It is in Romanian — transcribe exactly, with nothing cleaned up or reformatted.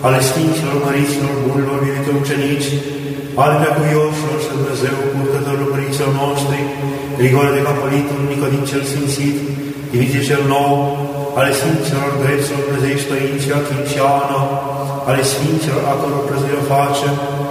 ale Sfinților, Măriților, Bunilor, iubite ucenici, ale preacuioșilor și Dumnezeu, purtătorilor părinților noștri, Grigore de Capălitul, Nicodin cel Sfințit, Dimitrie cel Nou, ale Sfinților, Drepților, Dumnezeiești Părinții, Achim și Ana, ale Sfinților, a căror prăzire facem,